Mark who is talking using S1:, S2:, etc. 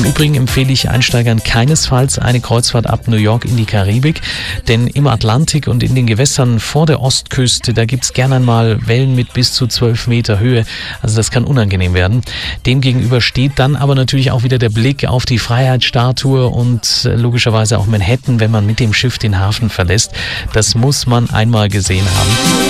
S1: Im Übrigen empfehle ich Einsteigern keinesfalls eine Kreuzfahrt ab New York in die Karibik, denn im Atlantik und in den Gewässern vor der Ostküste, da gibt es gerne einmal Wellen mit bis zu 12 Meter Höhe, also das kann unangenehm werden. Demgegenüber steht dann aber natürlich auch wieder der Blick auf die Freiheitsstatue und logischerweise auch Manhattan, wenn man mit dem Schiff den Hafen verlässt. Das muss man einmal gesehen haben.